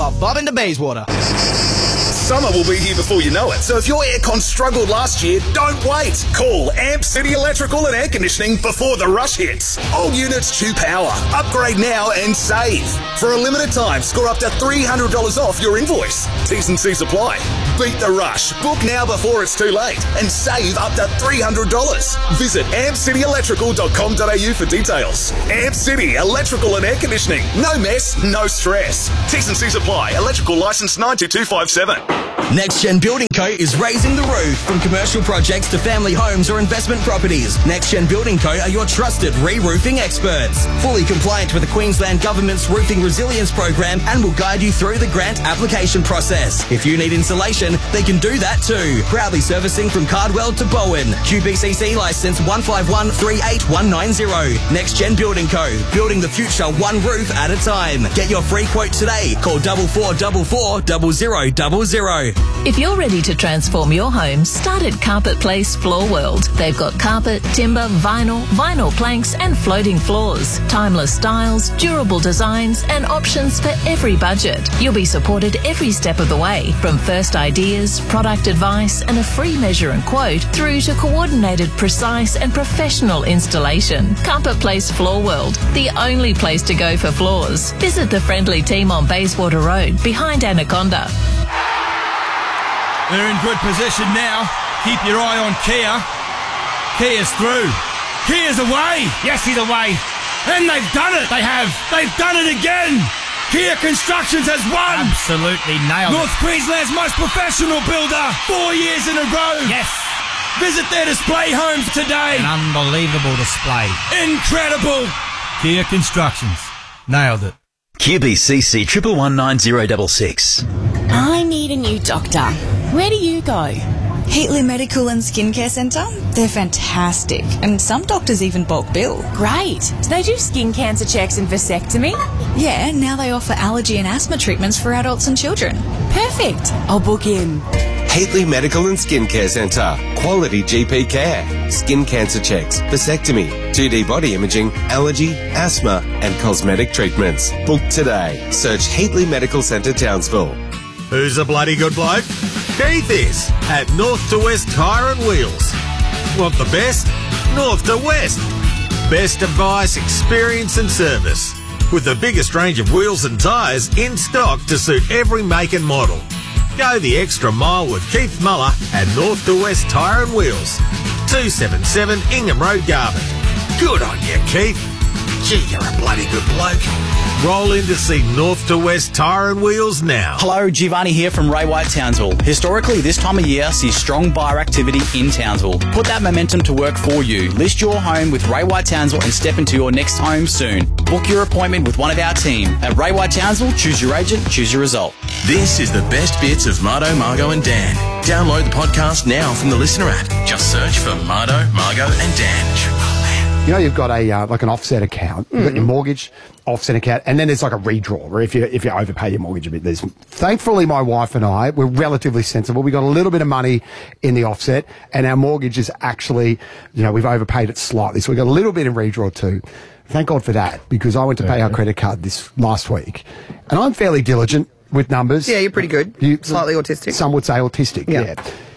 now, bob into Bayswater. Summer will be here before you know it, so if your aircon struggled last year, don't wait. Call Amp City Electrical and Air Conditioning before the rush hits. Old units chew power. Upgrade now and save. For a limited time, score up to $300 off your invoice. T's and C's apply. Beat the rush. Book now before it's too late and save up to $300. Visit ampcityelectrical.com.au for details. Amp City Electrical and Air Conditioning. No mess, no stress. T's and C's apply. Electrical licence 92257. NextGen Building Co. is raising the roof. From commercial projects to family homes or investment properties, NextGen Building Co. are your trusted re-roofing experts. Fully compliant with the Queensland Government's Roofing Resilience Program and will guide you through the grant application process. If you need insulation, they can do that too. Proudly servicing from Cardwell to Bowen. QBCC licence 151-38190. NextGen Building Co. Building the future one roof at a time. Get your free quote today. Call 4444 0000. If you're ready to transform your home, start at Carpet Place Floor World. They've got carpet, timber, vinyl planks and floating floors. Timeless styles, durable designs and options for every budget. You'll be supported every step of the way, from first ideas, product advice and a free measure and quote through to coordinated, precise and professional installation. Carpet Place Floor World, the only place to go for floors. Visit the friendly team on Bayswater Road, behind Anaconda. They're in good position now. Keep your eye on Kia. Kia's through. Kia's away. Yes, he's away. And they've done it. They have. They've done it again. Kia Constructions has won. Absolutely nailed North Queensland's most professional builder. 4 years in a row. Yes. Visit their display homes today. An unbelievable display. Incredible. Kia Constructions. Nailed it. QBCC 1119066. I need a new doctor. Where do you go? Heatley Medical and Skincare Centre. They're fantastic. And some doctors even bulk bill. Great. Do they do skin cancer checks and vasectomy? Yeah, now they offer allergy and asthma treatments for adults and children. Perfect. I'll book in. Heatley Medical and Skincare Centre. Quality GP care. Skin cancer checks, vasectomy, 2D body imaging, allergy, asthma and cosmetic treatments. Book today. Search Heatley Medical Centre Townsville. Who's a bloody good bloke? Keith is at North to West Tyre and Wheels. Want the best? North to West. Best advice, experience and service. With the biggest range of wheels and tyres in stock to suit every make and model. Go the extra mile with Keith Muller at North to West Tyre and Wheels. 277 Ingham Road, Garvin. Good on you, Keith. Gee, you're a bloody good bloke. Roll in to see North to West Tyre and Wheels now. Hello, Giovanni here from Ray White Townsville. Historically, this time of year sees strong buyer activity in Townsville. Put that momentum to work for you. List your home with Ray White Townsville and step into your next home soon. Book your appointment with one of our team. At Ray White Townsville, choose your agent, choose your result. This is the best bits of Mardo, Margot and Dan. Download the podcast now from the Listener app. Just search for Mardo, Margot and Dan. You know, you've got a like an offset account. You've got your mortgage offset account, and then there's like a redraw where if you overpay your mortgage a bit, there's. Thankfully, my wife and I we're relatively sensible. We got a little bit of money in the offset, and our mortgage is actually, you know, we've overpaid it slightly, so we got a little bit in redraw too. Thank God for that, because I went to pay our credit card this last week, and I'm fairly diligent with numbers. Yeah, you're pretty good. Slightly autistic. Some would say autistic. Yeah.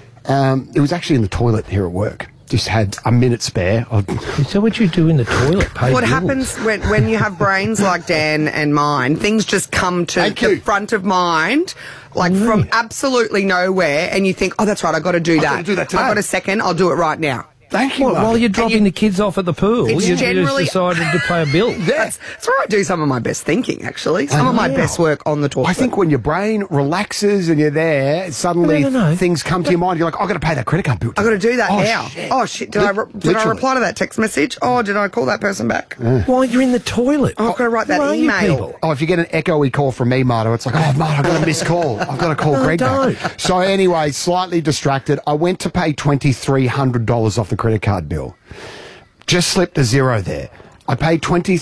It was actually in the toilet here at work. Just had a minute spare. So what you do in the toilet? What happens when you have brains like Dan and mine, things just come to the front of mind, like from absolutely nowhere, and you think, oh, that's right, I've got to do that. I've got to do that today. I've got a second, I'll do it right now. Thank you. While you're dropping the kids off at the pool, you just decided to pay a bill. That's where I do some of my best thinking, actually. Some of my best work on the toilet. I think when your brain relaxes and you're there, suddenly things come to your mind. You're like, I've got to pay that credit card bill. I've got to do that now. Shit. Oh, shit. Did I reply to that text message? Oh, did I call that person back? While you're in the toilet. Oh, I've got to write that email. Oh, if you get an echoey call from me, Marto, it's like, oh, Marto, I've got a missed call. I've got to call Greg back. So anyway, slightly distracted. I went to pay $2,300 off the credit card bill. Just slipped a zero there. I paid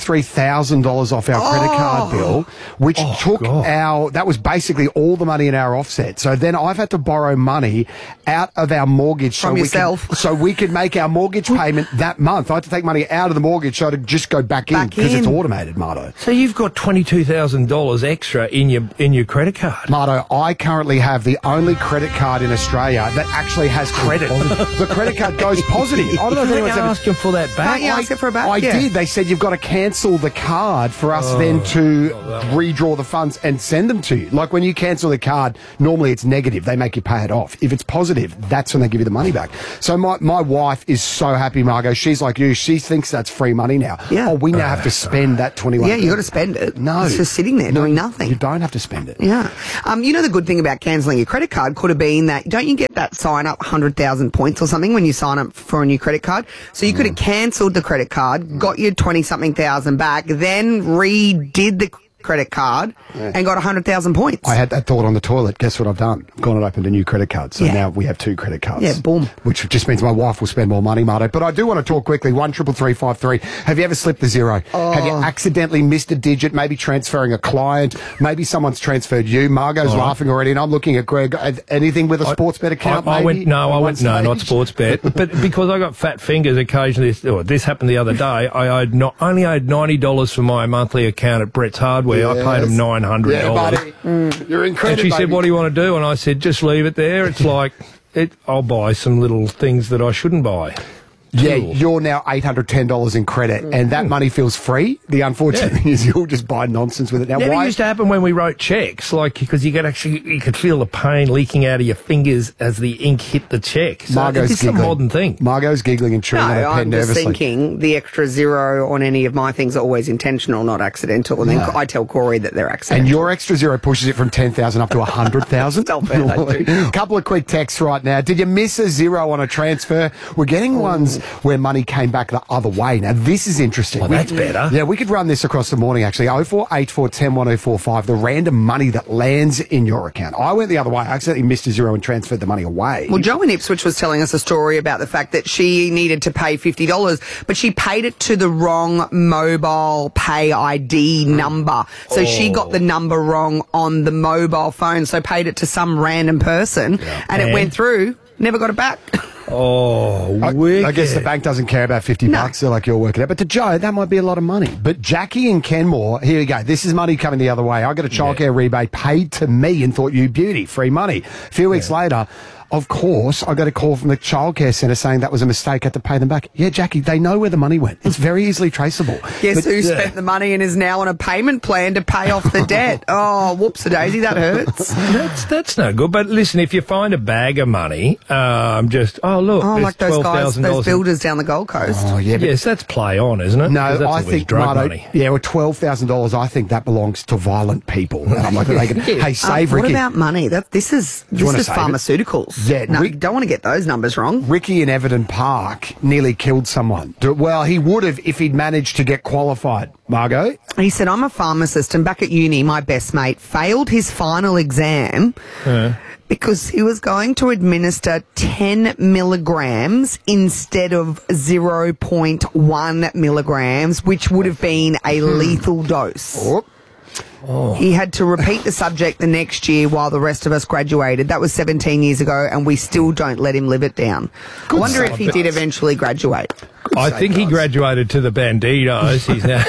$23,000 off our credit card bill, which took that was basically all the money in our offset. So then I've had to borrow money out of our mortgage from yourself, so we could make our mortgage payment that month. I had to take money out of the mortgage so to just go back in because it's automated, Marto. So you've got $22,000 extra in your credit card. Marto, I currently have the only credit card in Australia that actually has credit. The credit card goes positive. I don't know if anyone's ever asking for that back. Can't you ask it for a back? I did. They said you've got to cancel the card for us then to redraw the funds and send them to you. Like when you cancel the card, normally it's negative. They make you pay it off. If it's positive, that's when they give you the money back. So my wife is so happy, Margot. She's like you. She thinks that's free money now. Yeah. Oh, we now have to spend that $21. Yeah, you got to spend it. No. It's just sitting there doing nothing. You don't have to spend it. Yeah. You know, the good thing about cancelling your credit card could have been that, don't you get that sign up 100,000 points or something when you sign up for a new credit card? So you could have cancelled the credit card, got your 20-something thousand back, then redid the credit card and got 100,000 points. I had that thought on the toilet. Guess what I've done? I've gone and opened a new credit card. So now we have 2 credit cards. Yeah, boom. Which just means my wife will spend more money, Marto. But I do want to talk quickly. 133353. Have you ever slipped the zero? Have you accidentally missed a digit? Maybe transferring a client? Maybe someone's transferred you? Margot's laughing already, and I'm looking at Greg. Anything with a sports bet account? I went not sports bet. But because I got fat fingers occasionally, this happened the other day, I only owed $90 for my monthly account at Brett's Hardware. I paid him $900. Yeah, buddy. You're in credit, and she said, what do you want to do? And I said, just leave it there. It's like, I'll buy some little things that I shouldn't buy. Yeah, you're now $810 in credit, and that money feels free. The unfortunate thing is you'll just buy nonsense with it. Now, why? It used to happen when we wrote checks, like because you could feel the pain leaking out of your fingers as the ink hit the check. So it's a modern thing. Margot's giggling and chewing on her pen nervously. I'm just thinking the extra zero on any of my things are always intentional, not accidental. And then I tell Corey that they're accidental. And your extra zero pushes it from 10,000 up to 100,000. A couple of quick texts right now. Did you miss a zero on a transfer? We're getting ones where money came back the other way. Now, this is interesting. Well, that's better. Yeah, we could run this across the morning, actually. 0484 10 1045, the random money that lands in your account. I went the other way. I accidentally missed a zero and transferred the money away. Well, Jo in Ipswich was telling us a story about the fact that she needed to pay $50, but she paid it to the wrong mobile pay ID number. So she got the number wrong on the mobile phone, so paid it to some random person, and it went through, never got it back. I guess the bank doesn't care about $50. They're like, you're working out. But to Joe, that might be a lot of money. But Jackie in Kenmore, here we go. This is money coming the other way. I got a childcare rebate paid to me and thought, you beauty, free money. A few weeks later, of course, I got a call from the childcare centre saying that was a mistake, had to pay them back. Yeah, Jackie, they know where the money went. It's very easily traceable. Guess who spent the money and is now on a payment plan to pay off the debt? Oh, whoops-a-daisy, that hurts. That's no good. But listen, if you find a bag of money, like those guys, those builders down the Gold Coast. Oh, yeah. Yes, that's play on, isn't it? No, that's I think drug money. Yeah, well, $12,000. I think that belongs to violent people. And I'm like, hey, save Ricky. What about money? This is pharmaceuticals. Yeah, no, you don't want to get those numbers wrong. Ricky in Everton Park nearly killed someone. Well, he would have if he'd managed to get qualified. Margot? He said, I'm a pharmacist, and back at uni, my best mate failed his final exam because he was going to administer 10 milligrams instead of 0.1 milligrams, which would have been a lethal dose. He had to repeat the subject the next year while the rest of us graduated. That was 17 years ago, and we still don't let him live it down. I wonder if he did eventually graduate. I think he graduated to the Bandidos. He's now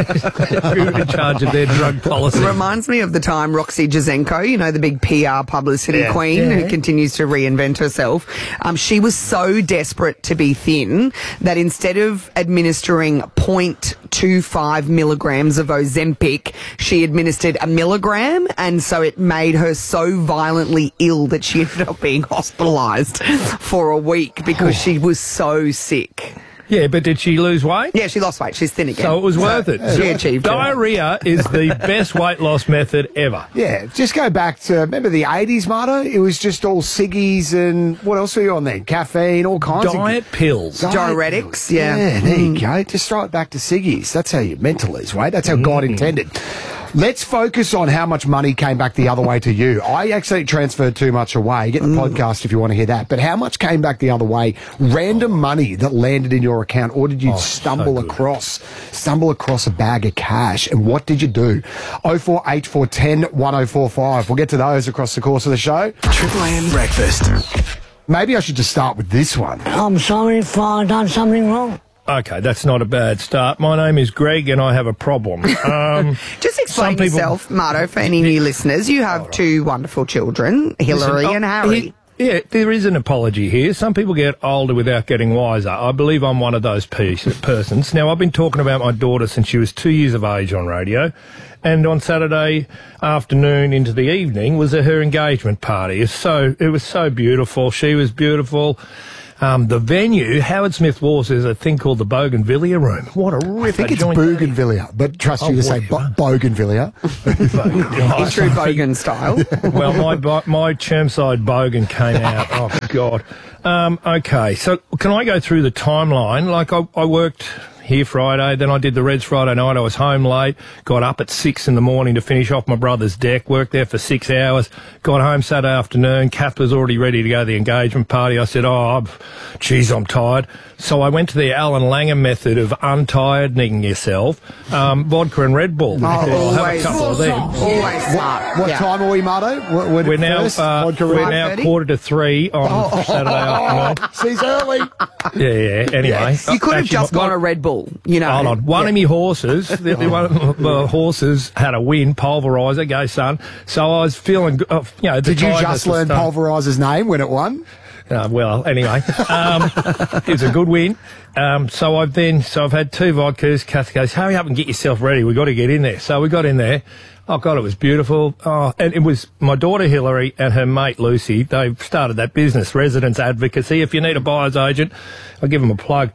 in charge of their drug policy. It reminds me of the time Roxy Jazenko, you know, the big PR publicity queen who continues to reinvent herself. She was so desperate to be thin that instead of administering 0.25 milligrams of Ozempic, she administered a milligram, and so it made her so violently ill that she ended up being hospitalised for a week because she was so sick. Yeah, but did she lose weight? Yeah, she lost weight. She's thin again. So it was worth it. She achieved Diarrhea is the best weight loss method ever. Yeah, just go back to, remember the 80s, Marto? It was just all ciggies and what else were you on then? Caffeine, all kinds Diet of... pills. Diuretics, Yeah, there you go. Just throw it back to ciggies. That's how your mental is, right? That's how God intended. Let's focus on how much money came back the other way to you. I actually transferred too much away. Get the podcast if you want to hear that. But how much came back the other way? Random money that landed in your account, or did you stumble across a bag of cash? And what did you do? 048410 1045. We'll get to those across the course of the show. Triple M Breakfast. Maybe I should just start with this one. I'm sorry if I've done something wrong. Okay, that's not a bad start. My name is Greg and I have a problem. Just explain yourself, Marto, for any new listeners. You have two wonderful children, Hillary and Harry. Yeah, there is an apology here. Some people get older without getting wiser. I believe I'm one of those persons. Now, I've been talking about my daughter since she was 2 years of age on radio. And on Saturday afternoon into the evening was her engagement party. It was so beautiful. She was beautiful. The venue, Howard Smith Wharf, is a thing called the Bougainvillea Room. What a ripper! I think it's Bougainvillea, but trust you to say Bougainvillea. In true Bogan style. Well, my Chermside Bogan came out. Oh, God. Okay, so can I go through the timeline? Like, I worked here Friday, then I did the Reds Friday night. I was home late, got up at 6 in the morning to finish off my brother's deck, worked there for 6 hours, got home Saturday afternoon. Kath was already ready to go to the engagement party. I said, I'm tired. So I went to the Alan Langer method of untireding yourself, vodka and Red Bull. I'll have a couple of them. Always smart. What time are we, Marto? We're now 2:45 on Saturday afternoon. She's early. Yeah. Anyway, you could have just got a Red Bull. You know. Hold on. One of my horses, the horses had a win, Pulverizer, go son. So I was feeling, Did you just learn Pulverizer's name when it won? Well, anyway, it was a good win. So I've had 2 vodkas. Kath goes, hurry up and get yourself ready. We've got to get in there. So we got in there. Oh, God, it was beautiful. Oh, and it was my daughter Hillary and her mate Lucy. They've started that business, Residence Advocacy. If you need a buyer's agent, I'll give them a plug.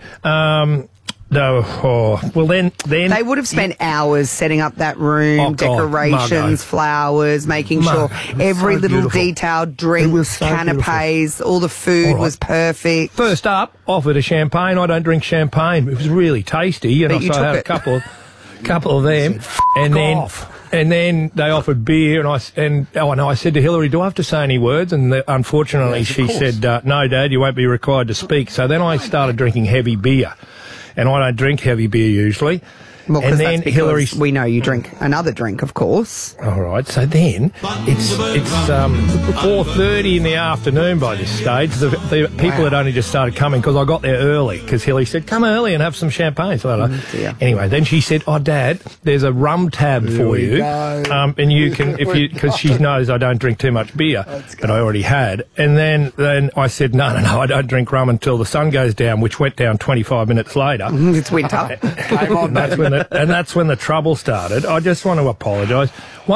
Then they would have spent hours setting up that room, decorations, flowers, making sure every little detailed drink, canapes, all the food was perfect. First up, offered a champagne. I don't drink champagne. It was really tasty, and so I had a couple of them, and then they offered beer, and I said to Hillary, do I have to say any words? And unfortunately, she said, no, Dad, you won't be required to speak. So then I started drinking heavy beer. And I don't drink heavy beer usually. Well, and then Hillary, we know you drink another drink, of course. All right. So then it's 4:30 in the afternoon by this stage. The people had only just started coming because I got there early because Hillary said, come early and have some champagne. So anyway, then she said, Dad, there's a rum tab for you. And you can, because she knows I don't drink too much beer, but I already had. And then I said, no, I don't drink rum until the sun goes down, which went down 25 minutes later. It's winter. Came on, that's when the trouble started. I just want to apologise.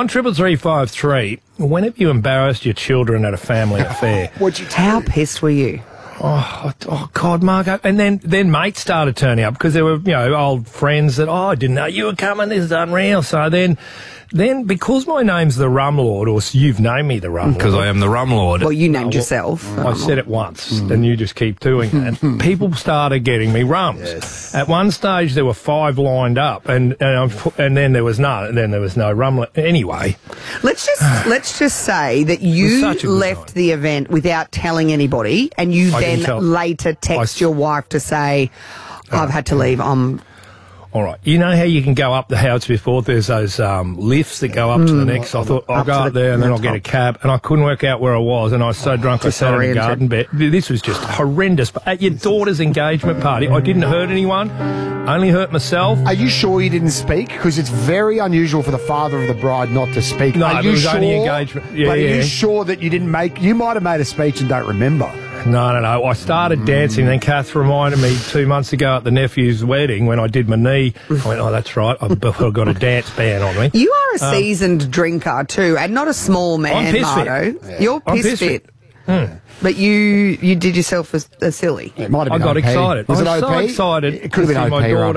133353. When have you embarrassed your children at a family affair? How pissed were you? Oh, God, Marco. And then mates started turning up because there were, old friends that, I didn't know you were coming. This is unreal. So then because my name's the Rum Lord, or you've named me the Rum Lord. Because I am the Rum Lord. Well, you named yourself. I said it once, and you just keep doing it. People started getting me rums. Yes. At one stage, there were 5 lined up, and then there was none, and then there was no rum. Anyway. Let's just say that you left the event without telling anybody, and you then later text your wife to say, I've had to leave. All right. You know how you can go up the Howard Smith Wharf? There's those lifts that go up to the next. I thought, I'll go up there and then I'll get a cab. And I couldn't work out where I was. And I was so drunk I sat in the garden bed. This was just horrendous. But at your daughter's engagement party, I didn't hurt anyone. Only hurt myself. Are you sure you didn't speak? Because it's very unusual for the father of the bride not to speak. No, are it was only engagement. Yeah, Are you sure that you didn't you might have made a speech and don't remember? No. I started dancing, and then Kath reminded me 2 months ago at the nephew's wedding when I did my knee. I went, that's right, I've got a dance band on me. You are a seasoned drinker too, and not a small man, I'm piss Marto. Fit. Yeah. You're piss fit. But you did yourself a silly. It might have been I got OP. excited. Was I was it so OP? excited It could have been to see OP, my daughter.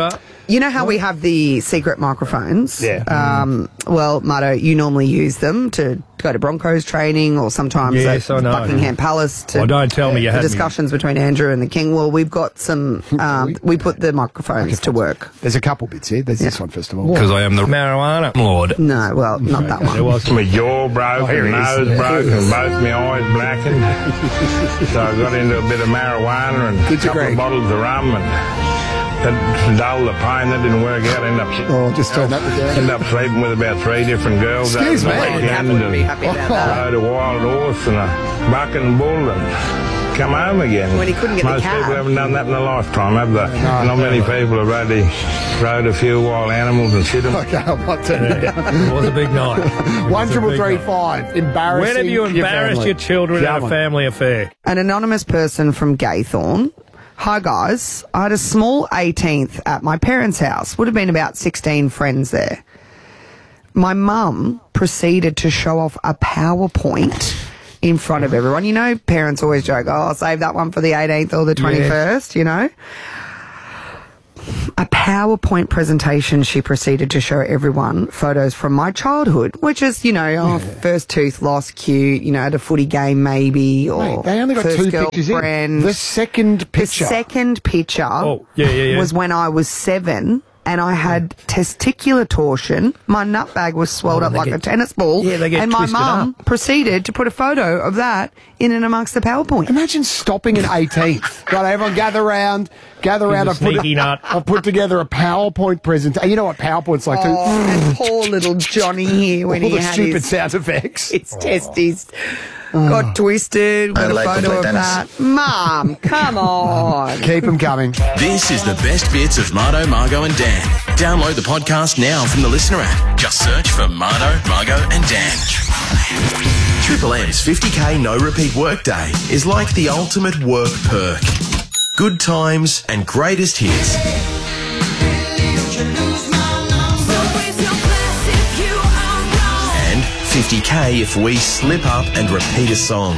You know how we have the secret microphones? Yeah. Well, Marto, you normally use them to go to Broncos training or sometimes Yes, I at know. Buckingham Palace to Don't tell me you the had me. discussions between Andrew and the King. Well, we've got some, we put the microphones to work. There's a couple bits here. There's this one, first of all. Because I am the marijuana lord. No, well, not that one. There was My jaw broke, here and it is. nose broke, and both my eyes blackened. So I got into a bit of marijuana and a Good to couple Greg. of bottles of rum, and that dulled the pain. That didn't work out. Just turn that down. Ended up sleeping with about 3 different girls. Excuse over the me. weekend and happy about that. rode a wild horse and a buck and bull and come home again. When he couldn't get the Most cab. people haven't done that in a lifetime, have they? Not many people have really rode a few wild animals and shit them. Okay, I might turn it down. It was a big night. It was a big night. 1-3-3-5. Embarrassing. When have you embarrassed family? your children Come at a on. family affair? An anonymous person from Gaythorne. Hi guys, I had a small 18th at my parents' house. Would have been about 16 friends there. My mum proceeded to show off a PowerPoint in front of everyone. You know, parents always joke, oh, I'll save that one for the 18th or the 21st, you know. A PowerPoint presentation, she proceeded to show everyone photos from my childhood, which is, you know, first tooth loss, cute, you know, at a footy game maybe, or Mate, they only got first 2 pictures in. girlfriend. The second picture. The second picture was when I was 7 and I had testicular torsion. My nut bag was swelled up like a tennis ball. Yeah, they get and my twisted mum proceeded to put a photo of that in and amongst the PowerPoint. Imagine stopping an 18th. Right, everyone gather round. a sneaky nut. I've put together a PowerPoint presentation. You know what PowerPoint's like too? And poor little Johnny here when All he the had stupid his, sound effects. his testes got twisted with a photo of that. Mum, come on. Keep them coming. This is the best bits of Mardo, Margo and Dan. Download the podcast now from the Listener app. Just search for Mardo, Margo and Dan. Triple M's 50k no repeat workday is like the ultimate work perk. Good times and greatest hits. And 50k if we slip up and repeat a song.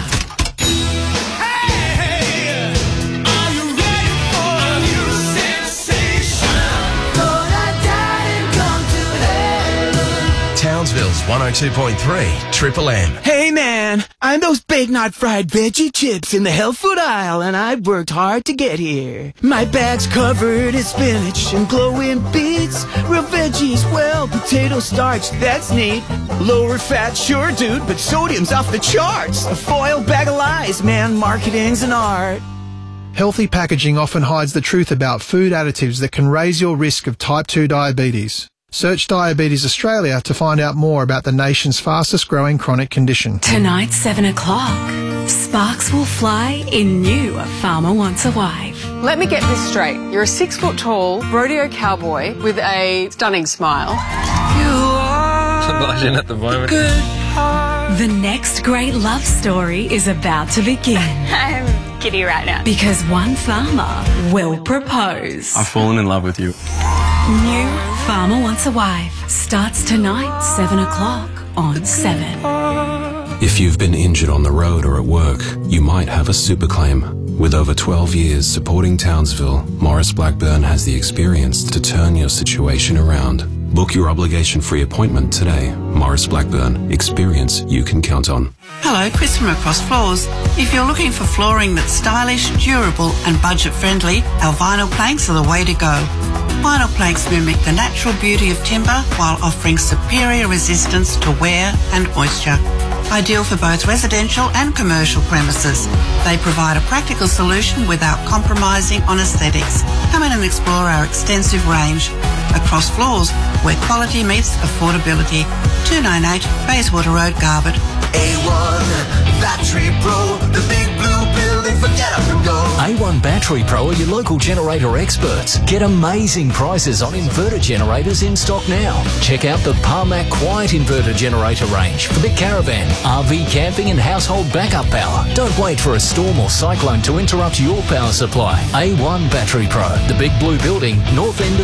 Townsville's 102.3 Triple M. Hey man, I'm those baked not fried veggie chips in the health food aisle and I've worked hard to get here. My bag's covered in spinach and glowing beets, real veggies, well, potato starch, that's neat. Lower fat, sure dude, but sodium's off the charts. A foil bag of lies, man, marketing's an art. Healthy packaging often hides the truth about food additives that can raise your risk of type 2 diabetes. Search Diabetes Australia to find out more about the nation's fastest growing chronic condition. Tonight, 7 o'clock, sparks will fly in new A Farmer Wants a Wife. Let me get this straight. You're a 6 foot tall rodeo cowboy with a stunning smile. You are blushing at the moment. good heart. The next great love story is about to begin. I'm giddy right now. Because one farmer will propose. I've fallen in love with you. New Farmer Wants a Wife starts tonight, 7 o'clock on 7. If you've been injured on the road or at work, you might have a super claim. With over 12 years supporting Townsville, Morris Blackburn has the experience to turn your situation around. Book your obligation-free appointment today. Morris Blackburn. Experience you can count on. Hello, Chris from Across Floors. If you're looking for flooring that's stylish, durable and budget-friendly, our vinyl planks are the way to go. Vinyl planks mimic the natural beauty of timber while offering superior resistance to wear and moisture. Ideal for both residential and commercial premises. They provide a practical solution without compromising on aesthetics. Come in and explore our extensive range. Across Floors, where quality meets affordability. 298 Bayswater Road, Garbutt. A1 Battery Pro, the big blue building for get up and go. A1 Battery Pro are your local generator experts. Get amazing prices on inverter generators in stock now. Check out the Parmac Quiet Inverter Generator range for the caravan, RV camping and household backup power. Don't wait for a storm or cyclone to interrupt your power supply. A1 Battery Pro, the big blue building, north end of